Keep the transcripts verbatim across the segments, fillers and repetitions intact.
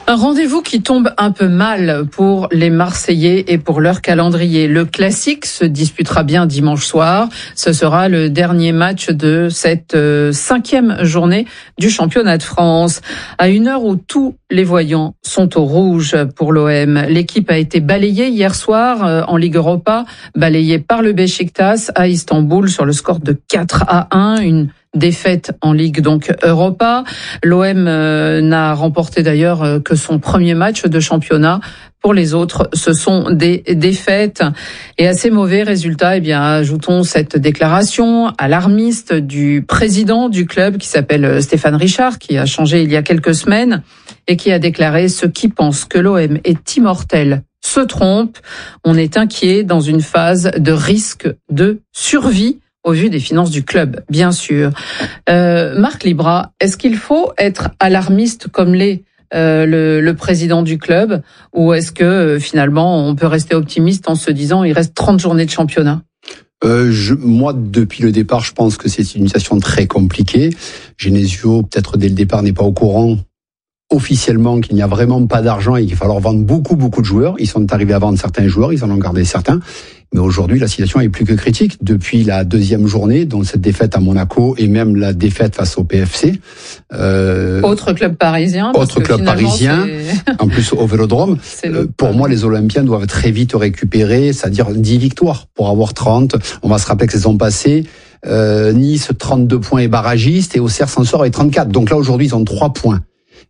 Un rendez-vous qui tombe un peu mal pour les Marseillais et pour leur calendrier. Le classique se disputera bien dimanche soir. Ce sera le dernier match de cette euh, cinquième journée du championnat de France. À une heure où tous les voyants sont au rouge pour l'O M. L'équipe a été balayée hier soir euh, en Ligue Europa, balayée par le Beşiktaş à Istanbul sur le score de quatre à un. Une défaite en Ligue donc Europa. L'O M euh, n'a remporté d'ailleurs euh, que son premier match de championnat. Pour les autres, ce sont des défaites. Et à ces mauvais résultats, eh bien, ajoutons cette déclaration alarmiste du président du club qui s'appelle Stéphane Richard, qui a changé il y a quelques semaines et qui a déclaré: ceux qui pensent que l'O M est immortel se trompent. On est inquiet dans une phase de risque de survie au vu des finances du club, bien sûr. Euh, Marc Libra, est-ce qu'il faut être alarmiste comme l'est euh, le, le président du club, ou est-ce que euh, finalement on peut rester optimiste en se disant il reste trente journées de championnat? Euh, je, moi, depuis le départ, je pense que c'est une situation très compliquée. Genesio, peut-être dès le départ, n'est pas au courant officiellement qu'il n'y a vraiment pas d'argent et qu'il va falloir vendre beaucoup, beaucoup de joueurs. Ils sont arrivés à vendre certains joueurs, ils en ont gardé certains. Mais aujourd'hui, la situation est plus que critique. Depuis la deuxième journée, donc cette défaite à Monaco et même la défaite face au P F C. Euh, autre club parisien. Autre club parisien, en plus au Vélodrome. Euh, pour moi, les Olympiens doivent très vite récupérer, c'est-à-dire dix victoires pour avoir trente. On va se rappeler que saison passée, euh, Nice, trente-deux points et barragiste, et Auxerre s'en sort avec trente-quatre. Donc là, aujourd'hui, ils ont trois points.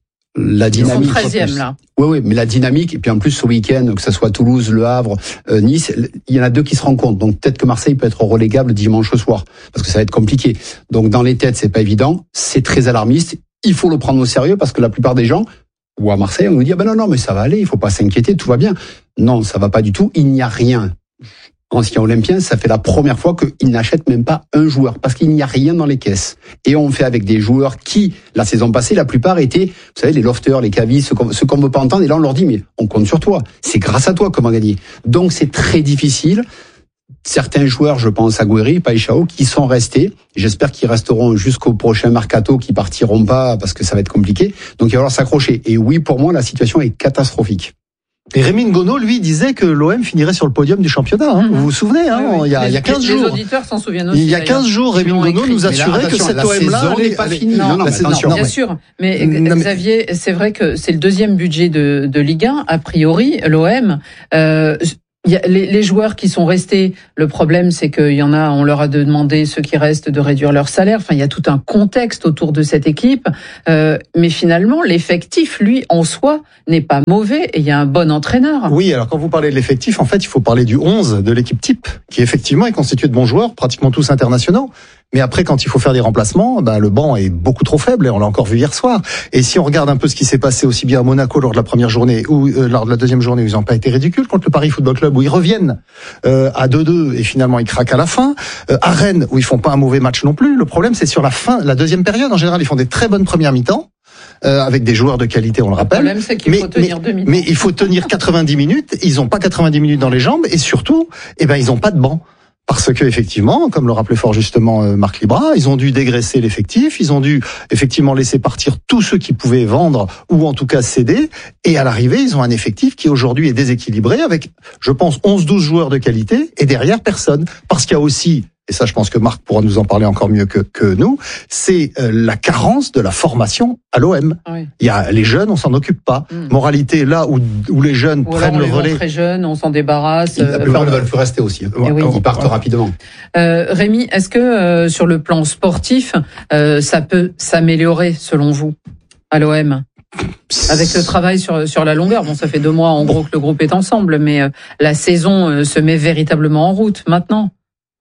La dynamique. Ils sont treizième là. Oui, oui, mais la dynamique, et puis en plus ce week-end, que ce soit Toulouse, Le Havre, euh, Nice, il y en a deux qui se rencontrent. Donc peut-être que Marseille peut être relégable dimanche soir, parce que ça va être compliqué. Donc dans les têtes, c'est pas évident, c'est très alarmiste. Il faut le prendre au sérieux, parce que la plupart des gens, ou à Marseille, on nous dit ah ben non non, mais ça va aller, il faut pas s'inquiéter, tout va bien. Non, ça va pas du tout. Il n'y a rien. Ancien Olympien, ça fait la première fois qu'ils n'achètent même pas un joueur, parce qu'il n'y a rien dans les caisses. Et on fait avec des joueurs qui, la saison passée, la plupart étaient, vous savez, les lofters, les cavis, ceux qu'on, ceux qu'on veut pas entendre, et là on leur dit, mais on compte sur toi. C'est grâce à toi qu'on va gagner. Donc c'est très difficile. Certains joueurs, je pense à Guéry, Paixão, qui sont restés. J'espère qu'ils resteront jusqu'au prochain mercato, qui partiront pas, parce que ça va être compliqué. Donc il va falloir s'accrocher. Et oui, pour moi, la situation est catastrophique. Et Rémi Ngono, lui, disait que l'O M finirait sur le podium du championnat. Hein. Mmh. Vous vous souvenez, hein, oui, oui. il y a, les, il y a quinze les jours. Les auditeurs s'en souviennent aussi. Il y a quinze jours, Rémi Ngono nous assurait que cette O M-là n'est pas finie. Non, non, non, non, non, bien sûr. Mais non, Xavier, mais... c'est vrai que c'est le deuxième budget de, de Ligue un. A priori, l'O M, euh, il y a les, les joueurs qui sont restés, le problème c'est qu'il y en a, on leur a demandé, ceux qui restent, de réduire leur salaire. Enfin, il y a tout un contexte autour de cette équipe. Euh, mais finalement, l'effectif, lui, en soi, n'est pas mauvais et il y a un bon entraîneur. Oui, alors quand vous parlez de l'effectif, en fait, il faut parler du onze de l'équipe type, qui effectivement est constitué de bons joueurs, pratiquement tous internationaux. Mais après, quand il faut faire des remplacements, ben, le banc est beaucoup trop faible, et on l'a encore vu hier soir. Et si on regarde un peu ce qui s'est passé aussi bien à Monaco lors de la première journée, ou euh, lors de la deuxième journée, où ils n'ont pas été ridicules, contre le Paris Football Club, où ils reviennent euh, à deux deux, et finalement ils craquent à la fin. Euh, à Rennes, où ils font pas un mauvais match non plus. Le problème, c'est sur la fin, la deuxième période. En général, ils font des très bonnes premières mi-temps. Euh, avec des joueurs de qualité, on le rappelle. Le problème, c'est qu'il mais, faut tenir mais, deux mi-temps. Mais il faut tenir quatre-vingt-dix minutes. Ils n'ont pas quatre-vingt-dix minutes dans les jambes, et surtout, eh ben, ils n'ont pas de banc. Parce que effectivement, comme le rappelait fort justement euh, Marc Libra, ils ont dû dégraisser l'effectif, ils ont dû effectivement laisser partir tous ceux qui pouvaient vendre ou en tout cas céder. Et à l'arrivée, ils ont un effectif qui aujourd'hui est déséquilibré avec, je pense, onze douze joueurs de qualité et derrière personne. Parce qu'il y a aussi, et ça je pense que Marc pourra nous en parler encore mieux que, que nous, c'est euh, la carence de la formation à l'O M. Oui. Il y a les jeunes, on s'en occupe pas. Mmh. Moralité, là où, où les jeunes ou prennent alors le on relais. Très jeunes, on s'en débarrasse. La plupart ne veulent plus rester aussi. Hein. Oui. Ils partent ouais. rapidement. Euh, Rémi, est-ce que euh, sur le plan sportif, euh, ça peut s'améliorer selon vous à l'O M? Avec le travail sur sur la longueur, bon, ça fait deux mois en gros que le groupe est ensemble, mais euh, la saison euh, se met véritablement en route maintenant.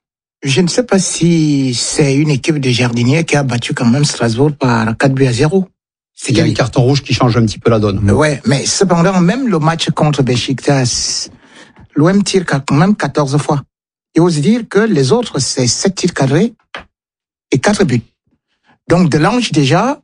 Je ne sais pas si c'est une équipe de jardiniers qui a battu quand même Strasbourg par quatre buts à zéro. C'est Il y a un carton rouge qui change un petit peu la donne. Ouais, mais cependant, même le match contre Beşiktaş, l'O M tire quand même quatorze fois. Il faut se dire que les autres, c'est sept tirs cadrés et quatre buts. Donc, de l'ange, déjà,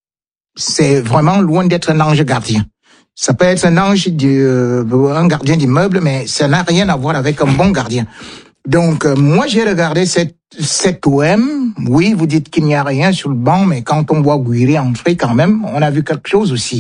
c'est vraiment loin d'être un ange gardien. Ça peut être un ange, du, euh, un gardien d'immeuble, mais ça n'a rien à voir avec un bon gardien. Donc, euh, moi, j'ai regardé cette, cette O M. Oui, vous dites qu'il n'y a rien sur le banc, mais quand on voit Guiri entrer, quand même, on a vu quelque chose aussi.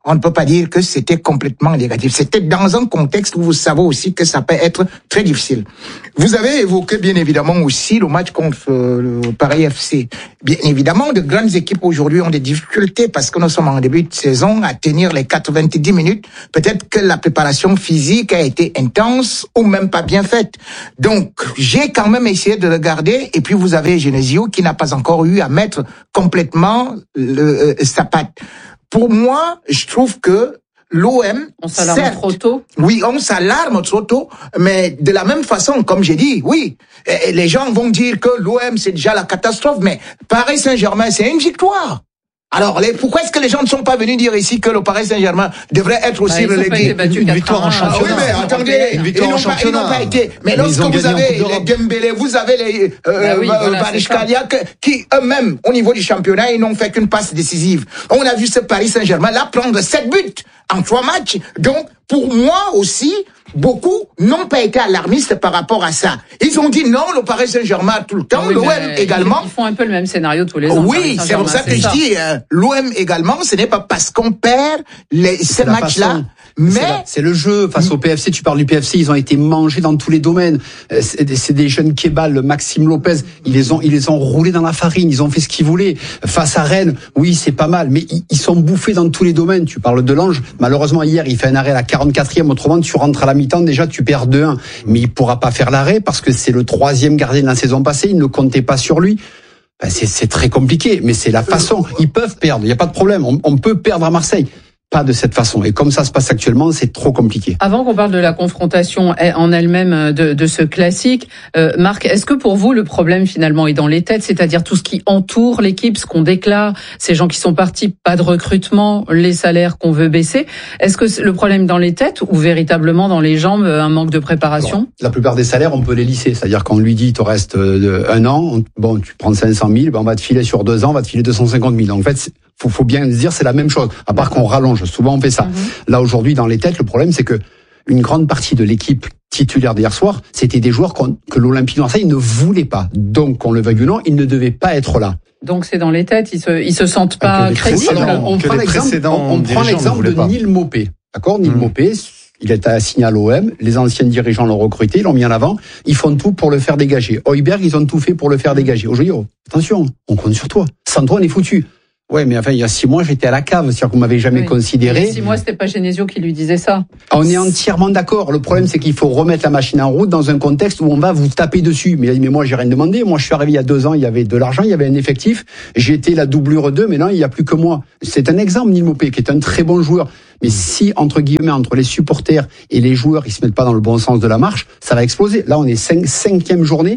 on ne peut pas dire que c'était complètement négatif. C'était dans un contexte où vous savez aussi que ça peut être très difficile. Vous avez évoqué bien évidemment aussi le match contre euh, le Paris F C. Bien évidemment, de grandes équipes aujourd'hui ont des difficultés parce que nous sommes en début de saison à tenir les quatre-vingt-dix minutes. Peut-être que la préparation physique a été intense ou même pas bien faite. Donc, j'ai quand même essayé de regarder. Et puis, vous avez Genesio qui n'a pas encore eu à mettre complètement le, euh, sa patte. Pour moi, je trouve que l'O M... On s'alarme certes, trop tôt. Oui, on s'alarme trop tôt, mais de la même façon, comme j'ai dit, oui, les gens vont dire que l'O M, c'est déjà la catastrophe, mais Paris Saint-Germain, c'est une victoire. Alors, les, pourquoi est-ce que les gens ne sont pas venus dire ici que le Paris Saint-Germain devrait être aussi bah, relégué? Une victoire en championnat. Ah oui, mais attendez, une victoire en championnat. Ils n'ont pas été. Mais, mais lorsque vous avez les Dembélé, vous avez les euh, bah oui, voilà, Kvaratskhelia, qui eux-mêmes, au niveau du championnat, ils n'ont fait qu'une passe décisive. On a vu ce Paris Saint-Germain là prendre sept buts en trois matchs. Donc, pour moi aussi, beaucoup n'ont pas été alarmistes par rapport à ça. Ils ont dit non, le Paris Saint-Germain tout le temps, oui, l'O M également. Ils font un peu le même scénario tous les ans. Oui, c'est pour ça que je dis, euh, l'O M également, ce n'est pas parce qu'on perd les, ces matchs-là. Mais c'est le jeu face au P F C. Tu parles du P F C, ils ont été mangés dans tous les domaines. C'est des jeunes Kebal, Maxime Lopez, ils les ont, ils les ont roulés dans la farine. Ils ont fait ce qu'ils voulaient. Face à Rennes, oui, c'est pas mal, mais ils sont bouffés dans tous les domaines. Tu parles de Lange. Malheureusement, hier, il fait un arrêt à la quarante-quatrième. Autrement, tu rentres à la mi-temps, déjà, tu perds deux un. Mais il pourra pas faire l'arrêt parce que c'est le troisième gardien de la saison passée. Il ne comptait pas sur lui. Ben, c'est très compliqué, mais c'est la façon. Ils peuvent perdre. Il n'y a pas de problème. On, on peut perdre à Marseille. Pas de cette façon. Et comme ça se passe actuellement, c'est trop compliqué. Avant qu'on parle de la confrontation en elle-même de, de ce classique, euh, Marc, est-ce que pour vous, le problème finalement est dans les têtes, c'est-à-dire tout ce qui entoure l'équipe, ce qu'on déclare, ces gens qui sont partis, pas de recrutement, les salaires qu'on veut baisser. Est-ce que le problème est dans les têtes ou véritablement dans les jambes, un manque de préparation? Alors, la plupart des salaires, on peut les lisser. C'est-à-dire qu'on lui dit, il te reste un an, bon, tu prends cinq cent mille, ben on va te filer sur deux ans, on va te filer deux cent cinquante mille. Donc en fait, faut, faut bien se dire, c'est la même chose. À part qu'on rallonge. Souvent, on fait ça. Mm-hmm. Là, aujourd'hui, dans les têtes, le problème, c'est que une grande partie de l'équipe titulaire d'hier soir, c'était des joueurs que l'Olympique de Marseille ne voulait pas. Donc, qu'on le veuille ou non, ils ne devaient pas être là. Donc, c'est dans les têtes, ils se, ils se sentent pas crédibles. On prend l'exemple, on, on prend l'exemple de pas. Neil Maupay. D'accord? Neil mm. Maupay, il est assigné à l'O M. Les anciens dirigeants l'ont recruté, ils l'ont mis en avant. Ils font tout pour le faire dégager. Heuberg, ils ont tout fait pour le faire dégager. Aujourd'hui, oh, attention, on compte sur toi. Sans toi, on est foutu. Ouais, mais enfin, il y a six mois, j'étais à la cave, c'est-à-dire que vous m'avez jamais oui. considéré. Il y a six mois, c'était pas Genesio qui lui disait ça. On est entièrement d'accord. Le problème, c'est qu'il faut remettre la machine en route dans un contexte où on va vous taper dessus. Mais il a dit, mais moi, j'ai rien demandé. Moi, je suis arrivé il y a deux ans, il y avait de l'argent, il y avait un effectif. J'étais la doublure deux, mais non, il y a plus que moi. C'est un exemple, Neil Maupay, qui est un très bon joueur. Mais si, entre guillemets, entre les supporters et les joueurs, ils se mettent pas dans le bon sens de la marche, ça va exploser. Là, on est cinq, cinquième journée.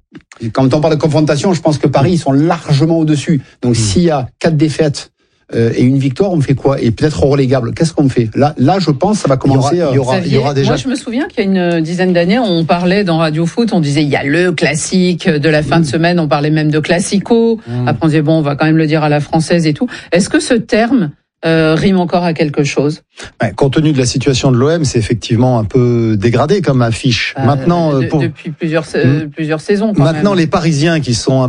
Quand on parle de confrontation, je pense que Paris, ils sont largement au-dessus. Donc, mmh. s'il y a quatre défaites, Euh, et une victoire, on fait quoi? Et peut-être relégable. Qu'est-ce qu'on fait? Là, là, je pense, ça va commencer. Il y aura, il y aura, il y aura déjà. Moi, je me souviens qu'il y a une dizaine d'années, on parlait dans Radio Foot, on disait il y a le classique de la fin mmh. de semaine. On parlait même de classico. Mmh. Après, on disait bon, on va quand même le dire à la française et tout. Est-ce que ce terme Euh, rime encore à quelque chose? Ouais, compte tenu de la situation de l'O M, c'est effectivement un peu dégradé comme affiche. Euh, maintenant, de, pour... depuis plusieurs mmh. plusieurs saisons. Quand Maintenant, même. Les Parisiens qui sont un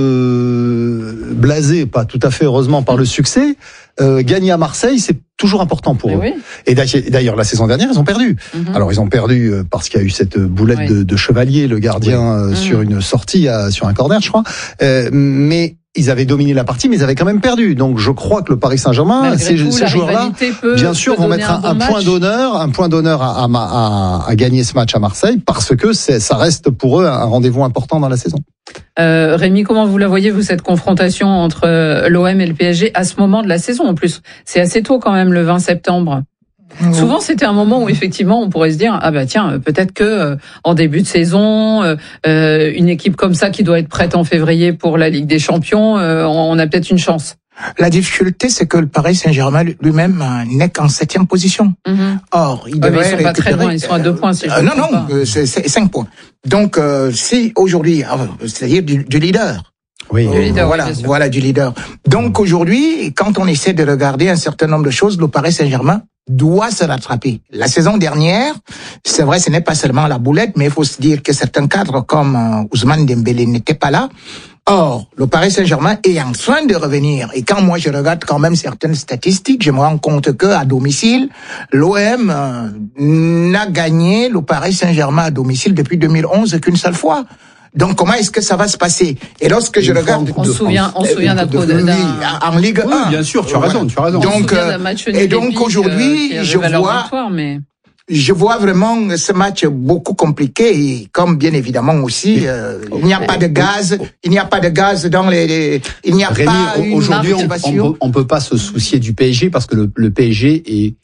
peu blasés, pas tout à fait heureusement par le succès, euh, gagner à Marseille, c'est toujours important pour Mais eux. Oui. Et d'ailleurs, la saison dernière, ils ont perdu. Mmh. Alors, ils ont perdu parce qu'il y a eu cette boulette oui. de, de Chevalier, le gardien, oui. mmh. sur une sortie, à, sur un corner, je crois. Euh, mais ils avaient dominé la partie, mais ils avaient quand même perdu. Donc, je crois que le Paris Saint-Germain, ces, tout, ces joueurs-là, bien sûr, vont mettre un, un, un point d'honneur, un point d'honneur à, à, à, à gagner ce match à Marseille, parce que ça reste pour eux un rendez-vous important dans la saison. Euh, Rémi, comment vous la voyez, vous, cette confrontation entre l'O M et le P S G à ce moment de la saison? En plus, c'est assez tôt quand même, le vingt septembre. Mmh. Souvent, c'était un moment où effectivement, on pourrait se dire ah bah tiens, peut-être que euh, en début de saison, euh, une équipe comme ça qui doit être prête en février pour la Ligue des Champions, euh, on a peut-être une chance. La difficulté, c'est que le Paris Saint-Germain lui-même n'est qu'en septième position. Mmh. Or, il devrait ouais, ils sont pas très loin, ils sont à deux points. Si je euh, non, non, euh, c'est cinq points. Donc, euh, si aujourd'hui, c'est-à-dire du, du leader. Oui, du leader, voilà, oui, voilà du leader. Donc aujourd'hui, quand on essaie de regarder un certain nombre de choses, le Paris Saint-Germain doit se rattraper. La saison dernière, c'est vrai, ce n'est pas seulement la boulette, mais il faut se dire que certains cadres comme Ousmane Dembélé n'étaient pas là. Or, le Paris Saint-Germain est en train de revenir. Et quand moi je regarde quand même certaines statistiques, je me rends compte que à domicile, l'O M euh, n'a gagné le Paris Saint-Germain à domicile depuis deux mille onze qu'une seule fois. Donc comment est-ce que ça va se passer? Et lorsque je regarde, on se souvient, on se souvient d'un coup de oui, en Ligue un. Oui, bien sûr, tu as raison, tu as raison. Donc euh, et donc aujourd'hui, euh, je vois, victoire, mais... je vois vraiment ce match beaucoup compliqué et comme bien évidemment aussi, euh, il n'y a pas de gaz, il n'y a pas de gaz dans les, les il n'y a Rémi, pas une aujourd'hui, on, on, peut, on peut pas se soucier du P S G parce que le, le P S G est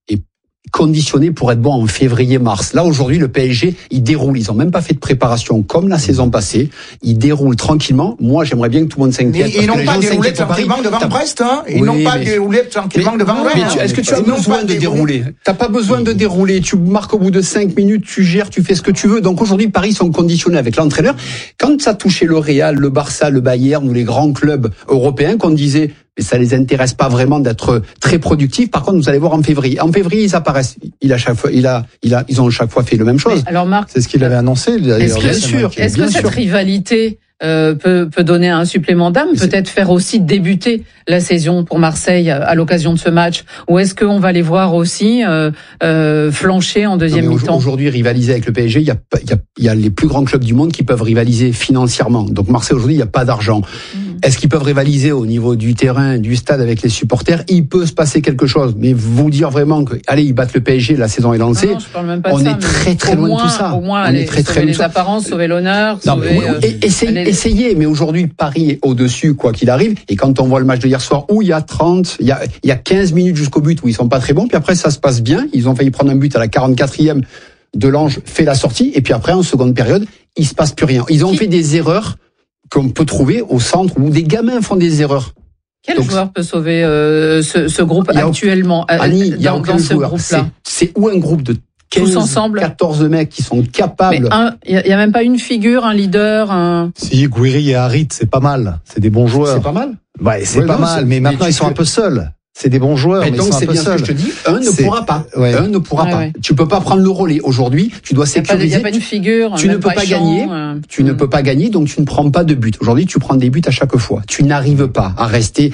conditionné pour être bon en février-mars. Là, aujourd'hui, le P S G, il déroule. Ils ont même pas fait de préparation comme la saison passée. Ils déroulent tranquillement. Moi, j'aimerais bien que tout le monde s'inquiète. Ils n'ont pas déroulé tranquillement devant Brest, hein. Ils n'ont pas déroulé tranquillement devant Brest. Mais est-ce que tu as besoin de dérouler? T'as pas besoin de dérouler. Tu marques au bout de cinq minutes, tu gères, tu fais ce que tu veux. Donc aujourd'hui, Paris sont conditionnés avec l'entraîneur. Quand ça touchait le Real, le Barça, le Bayern ou les grands clubs européens, qu'on disait mais ça les intéresse pas vraiment d'être très productifs. Par contre, vous allez voir en février. En février, ils apparaissent. Il a chaque fois, il a, il a, ils ont chaque fois fait la même chose. Mais alors Marc, c'est ce qu'il avait annoncé. Est-ce que, bien sûr, est-ce que cette rivalité euh, peut, peut donner un supplément d'âme, peut-être faire aussi débuter la saison pour Marseille à l'occasion de ce match, ou est-ce qu'on va les voir aussi euh, euh, flancher en deuxième mi-temps? Aujourd'hui, rivaliser avec le P S G, il y a, il y a, il y a les plus grands clubs du monde qui peuvent rivaliser financièrement. Donc Marseille aujourd'hui, il n'y a pas d'argent. Mmh. Est-ce qu'ils peuvent rivaliser au niveau du terrain, du stade avec les supporters? Il peut se passer quelque chose, mais vous dire vraiment que, allez, ils battent le P S G, la saison est lancée. Non, non, je parle même pas on de ça, est très très loin moins, de tout ça. Au moins, on allez, est très très loin loin les apparences, sauver l'honneur. Non, sauver, mais, euh, et, essayez, allez, essayez, mais aujourd'hui Paris est au-dessus quoi qu'il arrive. Et quand on voit le match de hier soir où il y a trente, il y a, il y a quinze minutes jusqu'au but où ils sont pas très bons, puis après ça se passe bien. Ils ont failli prendre un but à la quarante-quatrième. Delange fait la sortie et puis après en seconde période, il se passe plus rien. Ils ont Qui... fait des erreurs qu'on peut trouver au centre où des gamins font des erreurs. Quel Donc, joueur peut sauver euh, ce, ce groupe a, actuellement Annie, euh, dans, dans ce groupe-là? C'est où un groupe de quinze, quatorze mecs qui sont capables. Il y, y a même pas une figure, un leader, un. Si Gouiri et Harit, c'est pas mal. C'est des bons joueurs. C'est pas mal. Ouais, c'est ouais, pas non, mal. Mais maintenant mais ils sont peux... un peu seuls. C'est des bons joueurs, mais, mais donc c'est bien seuls. ce que je te dis. Un ne pourra pas. Ouais. Un ne pourra ouais, pas. Ouais. Tu peux pas prendre le relais aujourd'hui. Tu dois sécuriser. Il n'y a pas une figure. Tu ne peux pas gagner. Euh... Tu mmh. ne peux pas gagner, donc tu ne prends pas de but. Aujourd'hui, tu prends des buts à chaque fois. Tu n'arrives pas à rester.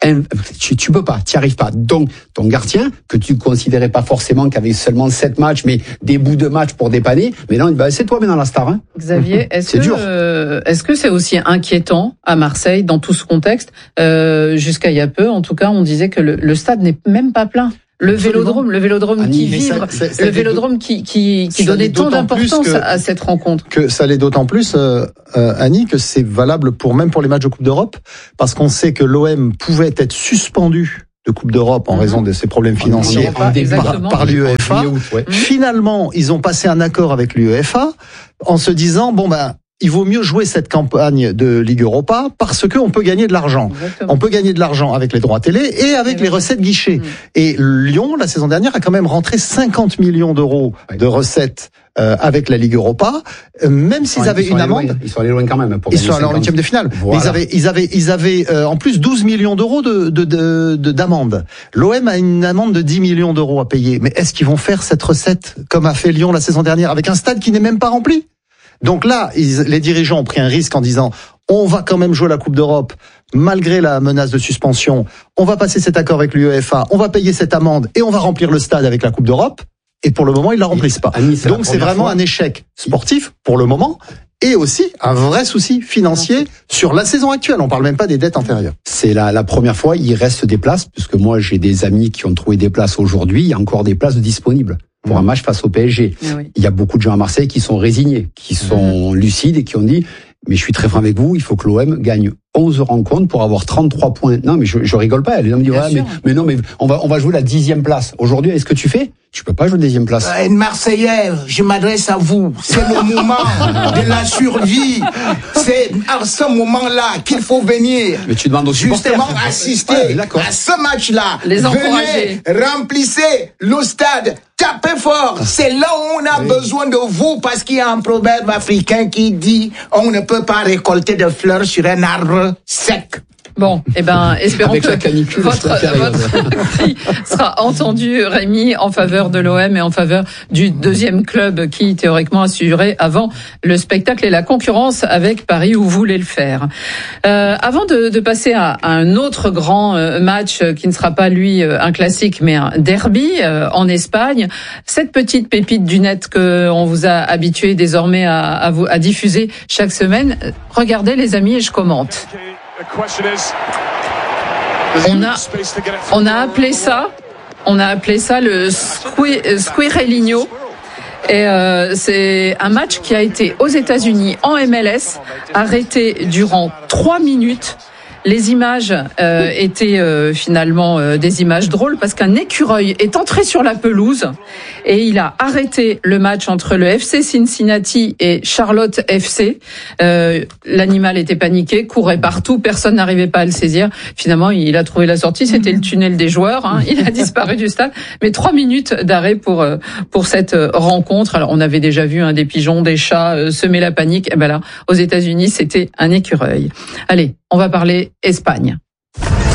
Tu, tu peux pas, tu n'y arrives pas. Donc, ton gardien, que tu considérais pas forcément qu'avait seulement sept matchs, mais des bouts de match pour dépanner, mais non, bah, c'est toi maintenant la star. Hein. Xavier, est-ce que euh, est-ce que c'est aussi inquiétant à Marseille dans tout ce contexte euh, jusqu'à il y a peu, en tout cas, on disait que le, le stade n'est même pas plein. Le Absolument. vélodrome, le vélodrome Annie, qui vibre, ça, ça, ça le vélodrome qui qui, qui donnait tant d'importance que, à cette rencontre. Que ça l'est d'autant plus, euh, euh, Annie, que c'est valable pour même pour les matchs de Coupe d'Europe, parce qu'on sait que l'O M pouvait être suspendu de Coupe d'Europe en mmh. raison de ses problèmes financiers par, par, par l'UEFA. Ouais. Mmh. Finalement, ils ont passé un accord avec l'UEFA en se disant bon ben. Il vaut mieux jouer cette campagne de Ligue Europa parce que on peut gagner de l'argent. Exactement. On peut gagner de l'argent avec les droits télé et avec et les recettes guichets. Mmh. Et Lyon, la saison dernière, a quand même rentré cinquante millions d'euros ouais. de recettes euh, avec la Ligue Europa, euh, même s'ils avaient une amende. Loin. Ils sont allés loin quand même. Pour ils sont allés en huitième de finale. Voilà. Mais ils avaient, ils avaient, ils avaient euh, en plus douze millions d'euros de, de, de, de d'amende. L'O M a une amende de dix millions d'euros à payer. Mais est-ce qu'ils vont faire cette recette comme a fait Lyon la saison dernière avec un stade qui n'est même pas rempli? Donc là, ils, les dirigeants ont pris un risque en disant on va quand même jouer la Coupe d'Europe malgré la menace de suspension. On va passer cet accord avec l'UEFA, on va payer cette amende et on va remplir le stade avec la Coupe d'Europe. Et pour le moment, ils la remplissent pas. Annie, c'est Donc c'est vraiment fois. un échec sportif pour le moment et aussi un vrai souci financier sur la saison actuelle. On parle même pas des dettes antérieures. C'est la, la première fois, il reste des places, puisque moi j'ai des amis qui ont trouvé des places aujourd'hui. Il y a encore des places disponibles pour un match face au P S G. Oui. Il y a beaucoup de gens à Marseille qui sont résignés, qui sont mmh. lucides et qui ont dit mais je suis très franc avec vous, il faut que l'O M gagne onze rencontres pour avoir trente-trois points. Non, mais je, je rigole pas. Les gens me disent, ouais, mais, mais non, mais on va, on va jouer la dixième place. Aujourd'hui, est-ce que tu fais? Tu peux pas jouer la dixième place. Euh, une Marseillaise, je m'adresse à vous. C'est le moment de la survie. C'est à ce moment-là qu'il faut venir. Mais tu demandes aux supporters. Justement, assister ouais, à ce match-là. Les encourager. Venez, remplissez le stade. Tapez fort. C'est là où on a oui. besoin de vous parce qu'il y a un proverbe africain qui dit on ne peut pas récolter de fleurs sur un arbre sec. Bon, eh ben, espérons Avec que la canicule, votre, votre cri sera entendu, Rémi, en faveur de l'O M et en faveur du deuxième club qui, théoriquement, assurait avant le spectacle et la concurrence avec Paris où voulait le faire. Euh, avant de, de passer à, à un autre grand match qui ne sera pas, lui, un classique, mais un derby euh, en Espagne, cette petite pépite du net qu'on vous a habitué désormais à, à, vous, à diffuser chaque semaine, regardez, les amis, et je commente. On a, on a appelé ça, on a appelé ça le Squirrelinho. Et euh, c'est un match qui a été aux États-Unis en M L S, arrêté durant trois minutes. Les images euh, étaient euh, finalement euh, des images drôles parce qu'un écureuil est entré sur la pelouse et il a arrêté le match entre le F C Cincinnati et Charlotte F C. Euh, l'animal était paniqué, courait partout, personne n'arrivait pas à le saisir. Finalement, il a trouvé la sortie, c'était le tunnel des joueurs. Hein. Il a disparu du stade. Mais trois minutes d'arrêt pour euh, pour cette rencontre. Alors, on avait déjà vu hein, des pigeons, des chats euh, semer la panique. Et ben là, aux États-Unis, c'était un écureuil. Allez. On va parler Espagne.